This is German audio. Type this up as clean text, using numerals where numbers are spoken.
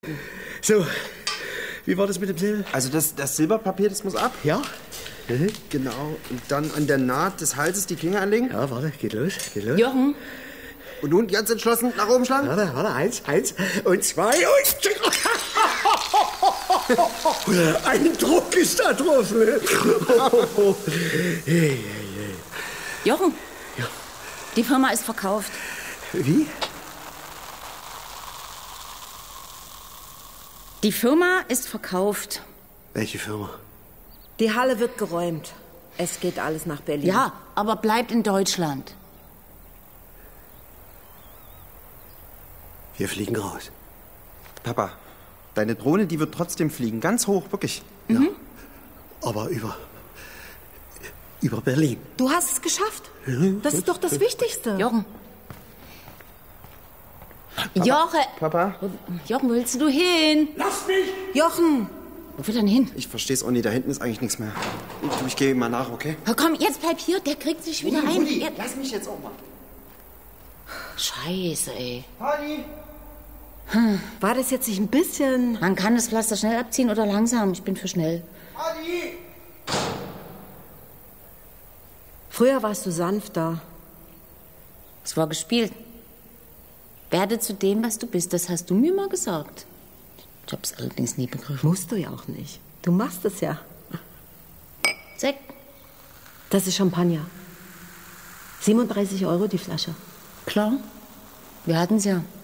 So, wie war das mit dem Silber? Also das Silberpapier, das muss ab. Ja. Genau. Und dann an der Naht des Halses die Klinge anlegen. Ja, warte, geht los. Jochen. Und nun ganz entschlossen nach oben schlagen. Warte, eins und zwei und... Ein Druck ist da drauf. Jochen. Ja. Die Firma ist verkauft. Wie? Die Firma ist verkauft. Welche Firma? Die Halle wird geräumt. Es geht alles nach Berlin. Ja, aber bleibt in Deutschland. Wir fliegen raus. Papa, deine Drohne, die wird trotzdem fliegen. Ganz hoch, wirklich. Ja. Aber über Berlin. Du hast es geschafft. Das ist doch das Wichtigste. Jochen. Papa? Jochen, wo willst du hin? Lass mich! Jochen! Wo will er denn hin? Ich versteh's auch nicht. Da hinten ist eigentlich nichts mehr. Ich gehe mal nach, okay? Na komm, jetzt bleib hier, der kriegt sich wieder ein. Rudi, lass mich jetzt auch mal. Scheiße, ey. Hardy! War das jetzt nicht ein bisschen... Man kann das Pflaster schnell abziehen oder langsam. Ich bin für schnell. Hardy! Früher warst du sanfter. Es war gespielt. Werde zu dem, was du bist. Das hast du mir mal gesagt. Ich hab's allerdings nie begriffen. Musst du ja auch nicht. Du machst es ja. Sekt. Das ist Champagner. 37 € die Flasche. Klar. Wir hatten's ja.